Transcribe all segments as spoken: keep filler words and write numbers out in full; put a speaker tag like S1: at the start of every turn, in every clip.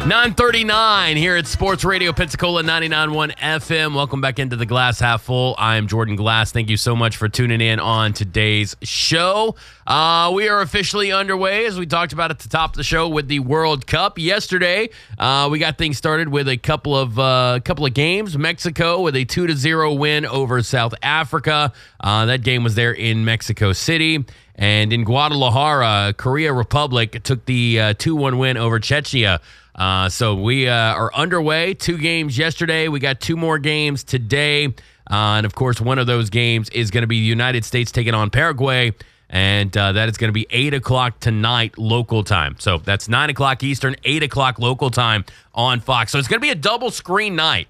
S1: nine thirty-nine here at Sports Radio Pensacola ninety-nine point one F M. Welcome back into the Glass Half Full. I'm Jordan Glass. Thank you so much for tuning in on today's show. Uh, we are officially underway, as we talked about at the top of the show, with the World Cup. Yesterday, uh, we got things started with a couple of uh, couple of games. Mexico with a two to zero win over South Africa. Uh, that game was there in Mexico City. And in Guadalajara, Korea Republic took the uh, two one win over Czechia. Uh, so we uh, are underway. Two games yesterday. We got two more games today. Uh, and, of course, one of those games is going to be the United States taking on Paraguay. And uh, that is going to be eight o'clock tonight local time. So that's nine o'clock Eastern, eight o'clock local time on Fox. So it's going to be a double screen night.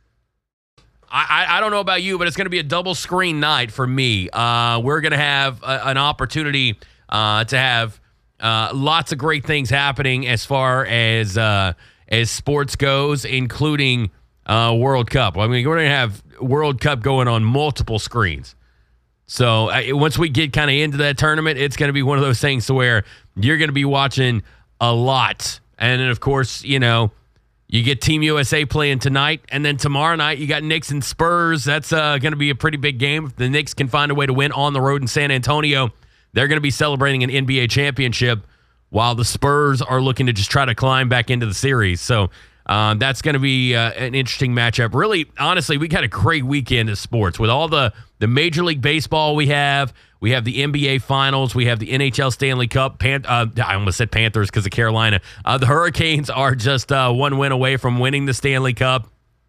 S1: I, I, I don't know about you, but it's going to be a double screen night for me. Uh, we're going to have a, an opportunity uh, to have Uh, lots of great things happening as far as uh, as sports goes, including uh, World Cup. I mean, we're going to have World Cup going on multiple screens. So uh, once we get kind of into that tournament, it's going to be one of those things to where you're going to be watching a lot. And then, of course, you know, you get Team U S A playing tonight, and then tomorrow night you got Knicks and Spurs. That's uh, going to be a pretty big game. If the Knicks can find a way to win on the road in San Antonio, they're going to be celebrating an N B A championship while the Spurs are looking to just try to climb back into the series. So um, that's going to be uh, an interesting matchup. Really, honestly, we got a great weekend of sports with all the, the Major League Baseball we have. We have the N B A Finals. We have the N H L Stanley Cup. Pan- uh, I almost said Panthers because of Carolina. Uh, the Hurricanes are just uh, one win away from winning the Stanley Cup.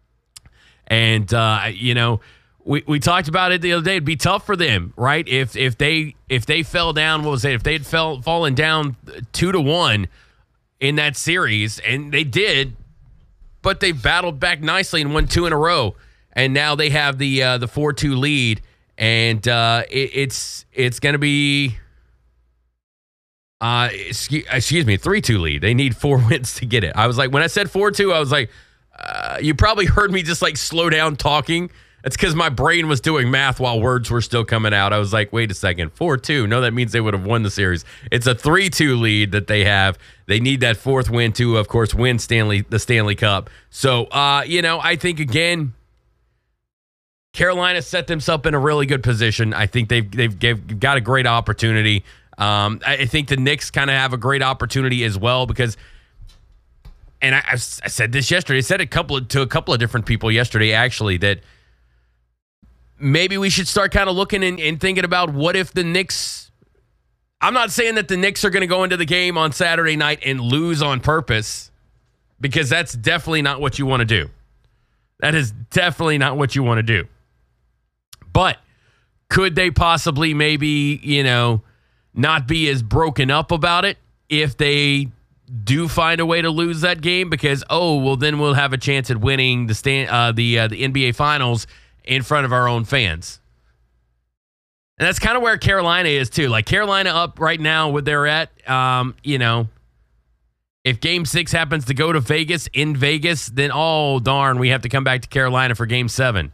S1: And, uh, you know, We we talked about it the other day. It'd be tough for them, right? If if they if they fell down, what was it? If they had fell fallen down two to one in that series, and they did, but they battled back nicely and won two in a row, and now they have the uh, the four two lead, and uh, it, it's it's going to be uh excuse, excuse me three two lead. They need four wins to get it. I was like, when I said four two, I was like, uh, you probably heard me just like slow down talking. It's because my brain was doing math while words were still coming out. I was like, wait a second, four two. No, that means they would have won the series. It's a three two lead that they have. They need that fourth win to, of course, win Stanley the Stanley Cup. So, uh, you know, I think, again, Carolina set themselves in a really good position. I think they've, they've, they've got a great opportunity. Um, I think the Knicks kind of have a great opportunity as well because, and I, I said this yesterday, I said a couple of, to a couple of different people yesterday, actually, that maybe we should start kind of looking and, and thinking about what if the Knicks, I'm not saying that the Knicks are going to go into the game on Saturday night and lose on purpose, because that's definitely not what you want to do. That is definitely not what you want to do. But could they possibly maybe, you know, not be as broken up about it if they do find a way to lose that game? Because, oh, well, then we'll have a chance at winning the stand, uh, the uh, the N B A Finals in front of our own fans. And that's kind of where Carolina is too. Like Carolina up right now where they're at, um, you know, if game six happens to go to Vegas in Vegas, then oh darn, we have to come back to Carolina for game seven.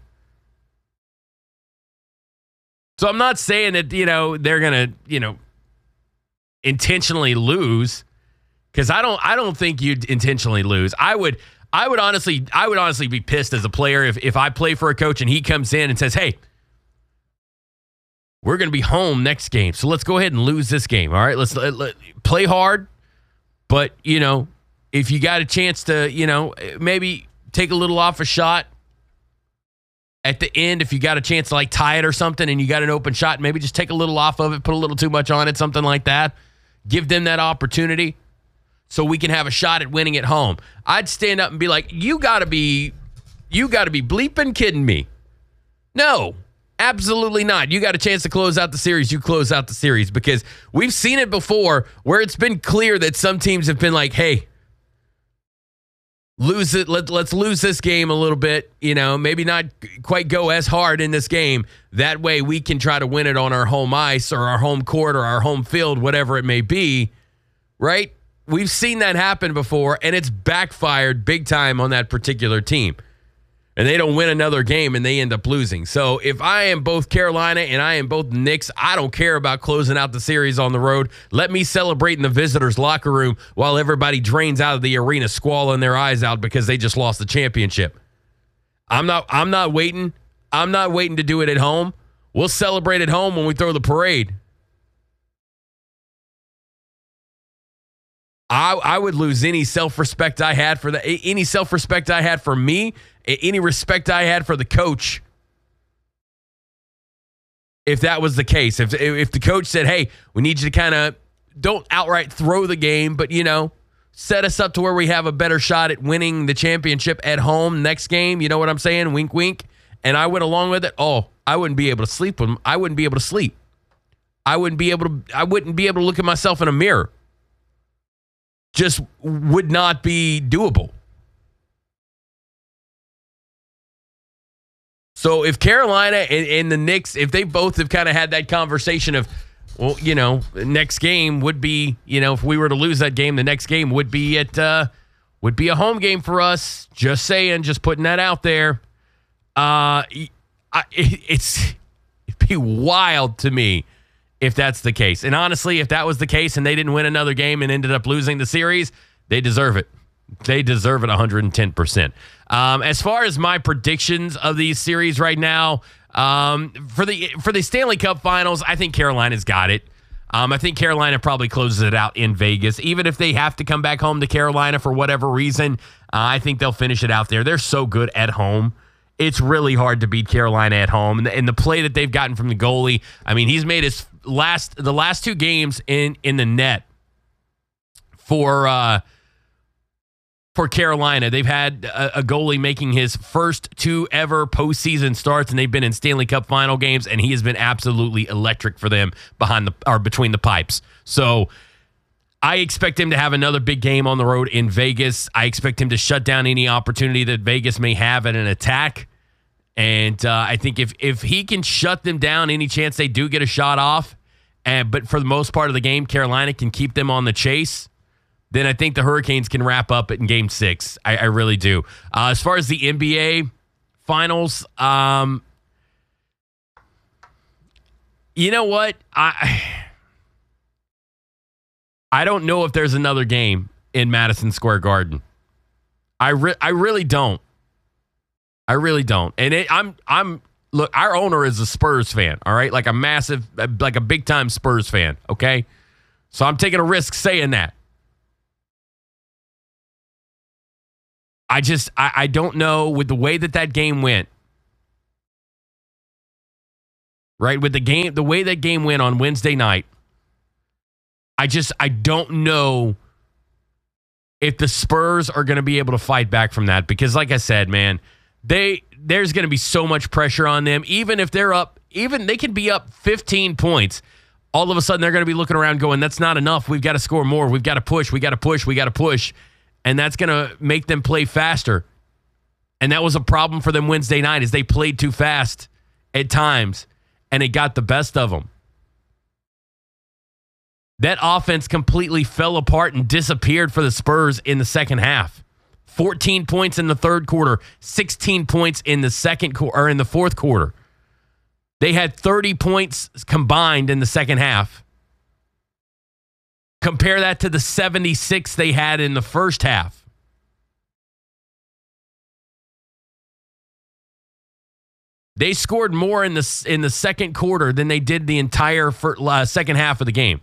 S1: So I'm not saying that, you know, they're going to, you know, intentionally lose, because I don't I don't think you'd intentionally lose. I would I would honestly, I would honestly be pissed as a player if, if I play for a coach and he comes in and says, hey, we're going to be home next game, so let's go ahead and lose this game. All right, let's let, let, play hard, but, you know, if you got a chance to, you know, maybe take a little off a shot at the end, if you got a chance to like tie it or something and you got an open shot, maybe just take a little off of it, put a little too much on it, something like that. Give them that opportunity so we can have a shot at winning at home. I'd stand up and be like, you gotta be, you gotta be bleeping kidding me. No, absolutely not. You got a chance to close out the series, you close out the series, because we've seen it before where it's been clear that some teams have been like, hey, lose it. Let, let's lose this game a little bit, you know, maybe not quite go as hard in this game. That way we can try to win it on our home ice or our home court or our home field, whatever it may be, right? We've seen that happen before, and it's backfired big time on that particular team. and they don't win another game and they end up losing. So if I am both Carolina and I am both Knicks, I don't care about closing out the series on the road. Let me celebrate in the visitors' locker room while everybody drains out of the arena squalling their eyes out because they just lost the championship. I'm not I'm not waiting. I'm not waiting to do it at home. We'll celebrate at home when we throw the parade. I, I would lose any self-respect I had for the any self-respect I had for me, any respect I had for the coach. If that was the case, if if the coach said, "Hey, we need you to kind of don't outright throw the game, but you know, set us up to where we have a better shot at winning the championship at home next game." You know what I'm saying? Wink, wink. And I went along with it. Oh, I wouldn't be able to sleep with them. I wouldn't be able to sleep. I wouldn't be able to. I wouldn't be able to look at myself in a mirror. Just would not be doable. So if Carolina and, and the Knicks, if they both have kind of had that conversation of, well, you know, the next game would be, you know, if we were to lose that game, the next game would be at uh, would be a home game for us. Just saying, just putting that out there. Uh, I, it's it'd be wild to me if that's the case. And honestly, if that was the case and they didn't win another game and ended up losing the series, they deserve it. They deserve it one hundred ten percent. Um, as far as my predictions of these series right now, um, for the for the Stanley Cup Finals, I think Carolina's got it. Um, I think Carolina probably closes it out in Vegas. Even if they have to come back home to Carolina for whatever reason, uh, I think they'll finish it out there. They're so good at home. It's really hard to beat Carolina at home. And the, and the play that they've gotten from the goalie, I mean, he's made his last the last two games in, in the net for uh, for Carolina. They've had a, a goalie making his first two ever postseason starts, and they've been in Stanley Cup final games, and he has been absolutely electric for them behind the or between the pipes. So I expect him to have another big game on the road in Vegas. I expect him to shut down any opportunity that Vegas may have at an attack. And uh, I think if if he can shut them down any chance they do get a shot off, and but for the most part of the game, Carolina can keep them on the chase, then I think the Hurricanes can wrap up it in game six. I, I really do. Uh, as far as the N B A Finals, um, you know what? I I don't know if there's another game in Madison Square Garden. I re- I really don't. I really don't. And it, I'm I'm look, our owner is a Spurs fan, all right? Like a massive, like a big time Spurs fan, okay? So I'm taking a risk saying that. I just, I, I don't know with the way that that game went, right? With the game, the way that game went on Wednesday night, I just, I don't know if the Spurs are going to be able to fight back from that because, like I said, man, They there's going to be so much pressure on them. Even if they're up, even they can be up fifteen points. All of a sudden, they're going to be looking around going, that's not enough. We've got to score more. We've got to push. We got to push. We got to push. And that's going to make them play faster. And that was a problem for them Wednesday night is they played too fast at times, and it got the best of them. That offense completely fell apart and disappeared for the Spurs in the second half. fourteen points in the third quarter, sixteen points in the second quarter or in the fourth quarter. They had thirty points combined in the second half. Compare that to the seventy-six they had in the first half. They scored more in the in the second quarter than they did the entire first, uh, second half of the game.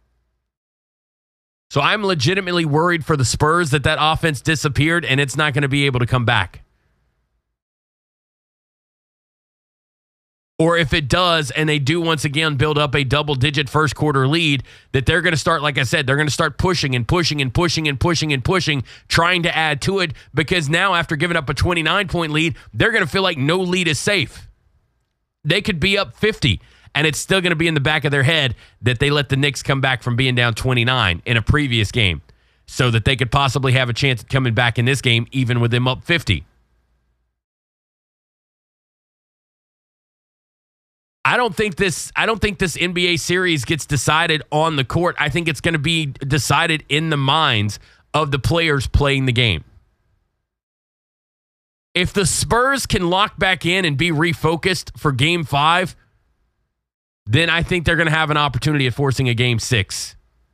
S1: So I'm legitimately worried for the Spurs that that offense disappeared and it's not going to be able to come back. Or if it does and they do once again build up a double-digit first quarter lead, that they're going to start, like I said, they're going to start pushing and pushing and pushing and pushing and pushing, trying to add to it because now after giving up a twenty-nine point lead, they're going to feel like no lead is safe. They could be up fifty. And it's still going to be in the back of their head that they let the Knicks come back from being down twenty-nine in a previous game so that they could possibly have a chance at coming back in this game even with them up fifty. I don't think this I don't think this N B A series gets decided on the court. I think it's going to be decided in the minds of the players playing the game. If the Spurs can lock back in and be refocused for game five, then I think they're going to have an opportunity at forcing a game six.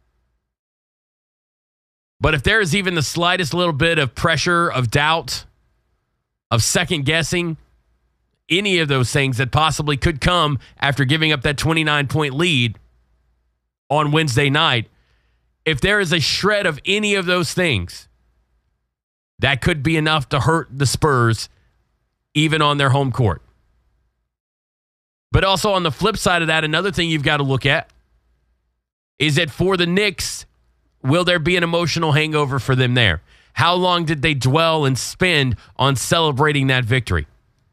S1: But if there is even the slightest little bit of pressure, of doubt, of second guessing, any of those things that possibly could come after giving up that twenty-nine point lead on Wednesday night, if there is a shred of any of those things, that could be enough to hurt the Spurs even on their home court. But also on the flip side of that, another thing you've got to look at is that for the Knicks, will there be an emotional hangover for them there? How long did they dwell and spend on celebrating that victory?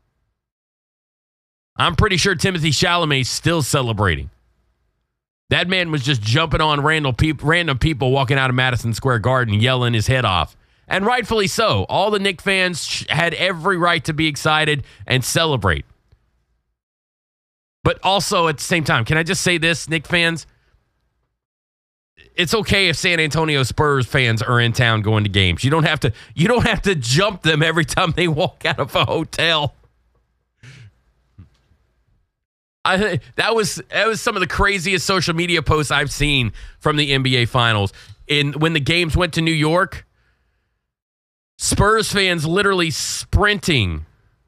S1: I'm pretty sure Timothy Chalamet's still celebrating. That man was just jumping on random, peop- random people walking out of Madison Square Garden, yelling his head off. And rightfully so. All the Knicks fans had every right to be excited and celebrate. But also at the same time, can I just say this, Knicks fans? It's okay if San Antonio Spurs fans are in town going to games. You don't have to, you don't have to jump them every time they walk out of a hotel. I that was that was some of the craziest social media posts I've seen from the N B A Finals. In when the games went to New York, Spurs fans literally sprinting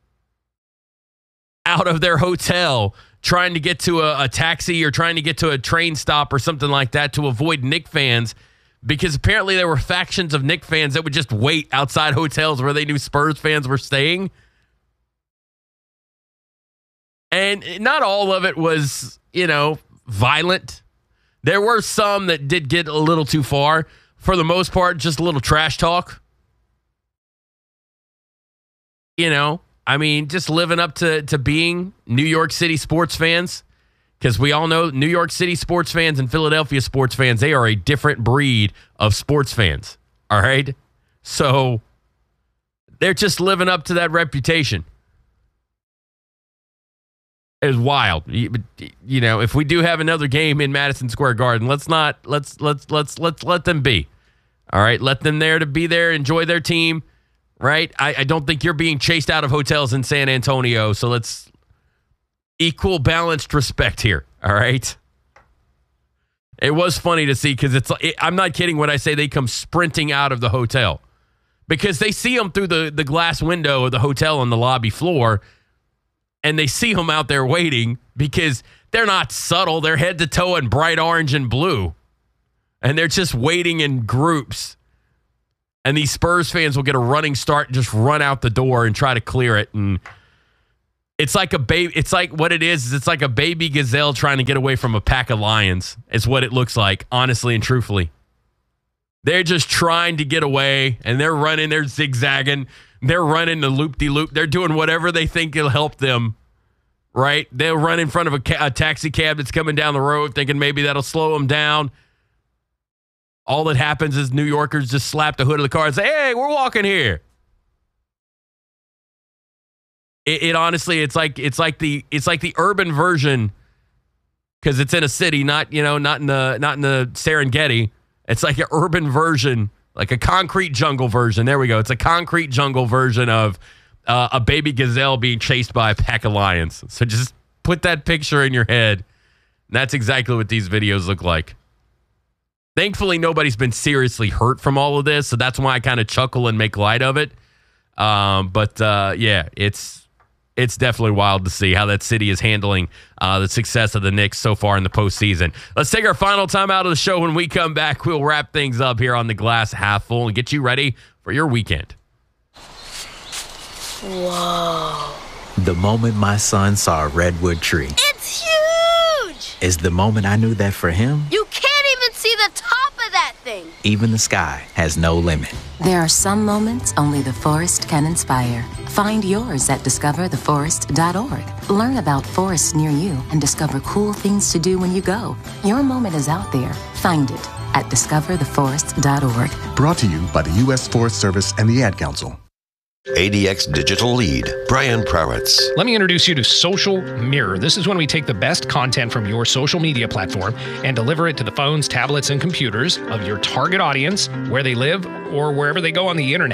S1: out of their hotel, trying to get to a, a taxi or trying to get to a train stop or something like that to avoid Knicks fans, because apparently there were factions of Knicks fans that would just wait outside hotels where they knew Spurs fans were staying. And not all of it was, you know, violent. There were some that did get a little too far. For the most part, just a little trash talk. You know, I mean, just living up to, to being New York City sports fans. Because we all know New York City sports fans and Philadelphia sports fans, they are a different breed of sports fans. All right? So they're just living up to that reputation. Is wild. You, you know, if we do have another game in Madison Square Garden, let's not let's let's let's let's let them be. All right, let them there to be there, enjoy their team. Right? I, I don't think you're being chased out of hotels in San Antonio, so let's equal balanced respect here. All right. It was funny to see because it's. It, I'm not kidding when I say they come sprinting out of the hotel because they see them through the the glass window of the hotel on the lobby floor. And they see them out there waiting because they're not subtle. They're head to toe in bright orange and blue. And they're just waiting in groups. And these Spurs fans will get a running start and just run out the door and try to clear it. And it's like a baby. It's like what it is. is It's like a baby gazelle trying to get away from a pack of lions. It's what it looks like, honestly and truthfully. They're just trying to get away and they're running. They're zigzagging. They're running the loop-de-loop. They're doing whatever they think will help them, right? They'll run in front of a, ca- a taxi cab that's coming down the road thinking maybe that'll slow them down. All that happens is New Yorkers just slap the hood of the car and say, hey, we're walking here. It, it honestly, it's like it's like the it's like the urban version because it's in a city, not you know, not in the not in the Serengeti. It's like an urban version. Like a concrete jungle version. There we go. It's a concrete jungle version of uh, a baby gazelle being chased by a pack of lions. So just put that picture in your head. That's exactly what these videos look like. Thankfully, nobody's been seriously hurt from all of this. So that's why I kind of chuckle and make light of it. Um, but uh, yeah, it's it's definitely wild to see how that city is handling uh, the success of the Knicks so far in the postseason. Let's take our final time out of the show. When we come back, we'll wrap things up here on the Glass Half Full and get you ready for your weekend.
S2: Whoa.
S3: The moment my son saw a redwood tree.
S2: It's huge!
S3: Is the moment I knew that for him,
S2: You can't even see the top of that thing.
S3: even the sky has no limit.
S4: There are some moments only the forest can inspire. Find yours at discover the forest dot org. Learn about forests near you and discover cool things to do when you go. Your moment is out there. Find it at discover the forest dot org.
S5: Brought to you by the U S Forest Service and the Ad Council.
S6: A D X Digital Lead, Brian Prowitz.
S7: Let me introduce you to Social Mirror. This is when we take the best content from your social media platform and deliver it to the phones, tablets, and computers of your target audience, where they live or wherever they go on the internet.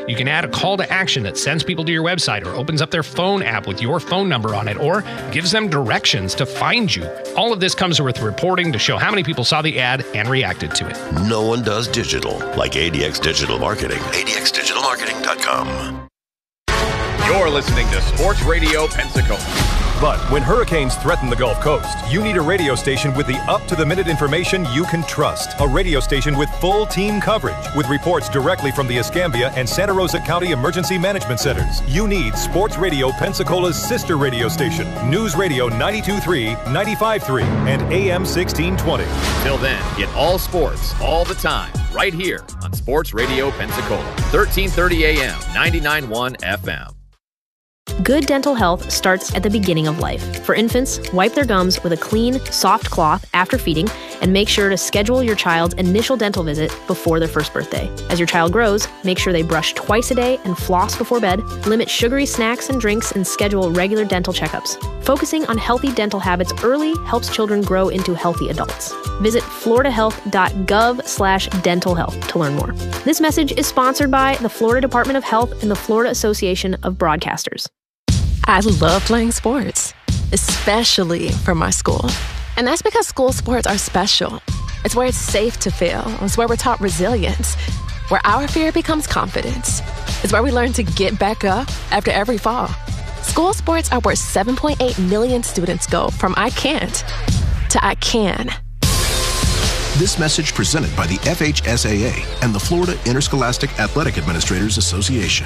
S7: You can add a call to action that sends people to your website or opens up their phone app with your phone number on it or gives them directions to find you. All of this comes with reporting to show how many people saw the ad and reacted to it.
S6: No one does digital like A D X Digital Marketing. A D X digital marketing dot com.
S8: You're listening to Sports Radio Pensacola.
S9: But when hurricanes threaten the Gulf Coast, you need a radio station with the up-to-the-minute information you can trust. A radio station with full team coverage, with reports directly from the Escambia and Santa Rosa County Emergency Management Centers. You need Sports Radio Pensacola's sister radio station, News Radio ninety-two point three, ninety-five point three, and A M sixteen twenty.
S8: Till then, get all sports, all the time, right here on Sports Radio Pensacola, thirteen thirty A M, ninety-nine point one F M.
S10: Good dental health starts at the beginning of life. For infants, wipe their gums with a clean, soft cloth after feeding, and make sure to schedule your child's initial dental visit before their first birthday. As your child grows, make sure they brush twice a day and floss before bed, limit sugary snacks and drinks, and schedule regular dental checkups. Focusing on healthy dental habits early helps children grow into healthy adults. Visit floridahealth.gov slash dental health to learn more. This message is sponsored by the Florida Department of Health and the Florida Association of Broadcasters.
S11: I love playing sports, especially for my school. And that's because school sports are special. It's where it's safe to fail. It's where we're taught resilience, where our fear becomes confidence. It's where we learn to get back up after every fall. School sports are where seven point eight million students go from I can't to I can.
S12: This message presented by the F H S A A and the Florida Interscholastic Athletic Administrators Association.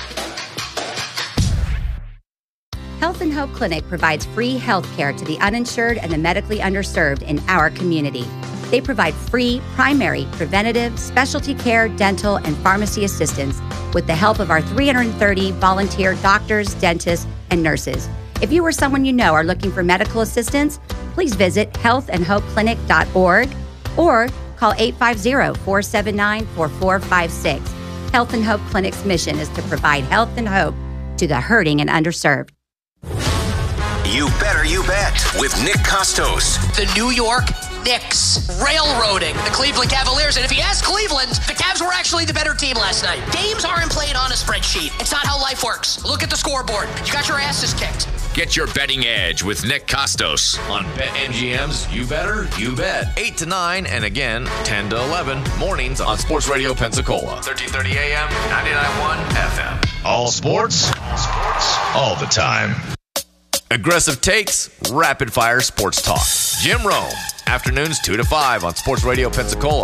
S13: Health and Hope Clinic provides free health care to the uninsured and the medically underserved in our community. They provide free, primary, preventative, specialty care, dental, and pharmacy assistance with the help of our three hundred thirty volunteer doctors, dentists, and nurses. If you or someone you know are looking for medical assistance, please visit health and hope clinic dot org or call eight five zero, four seven nine, four four five six. Health and Hope Clinic's mission is to provide health and hope to the hurting and underserved.
S14: You Better You Bet with Nick Costos.
S15: The New York Knicks railroading the Cleveland Cavaliers. And if you ask Cleveland, the Cavs were actually the better team last night. Games aren't played on a spreadsheet. It's not how life works. Look at the scoreboard. You got your asses kicked.
S8: Get your betting edge with Nick Costos on BetMGM's You Better You Bet. eight to nine and again ten to eleven mornings on Sports Radio Pensacola. thirteen thirty A M, ninety-nine point one F M. All sports, all sports, all the time. Aggressive takes, rapid fire sports talk. Jim Rome, afternoons two to five on Sports Radio Pensacola.